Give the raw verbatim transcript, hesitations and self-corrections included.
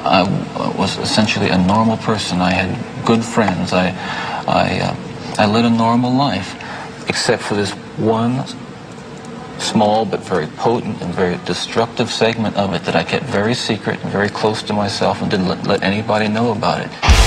I was essentially a normal person. I had good friends. I, I, uh, I led a normal life, except for this one small but very potent and very destructive segment of it that I kept very secret and very close to myself and didn't let, let anybody know about it.